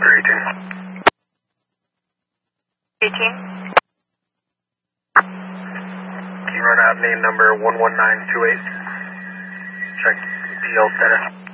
18. Can you run out name number 11928? Check DL status.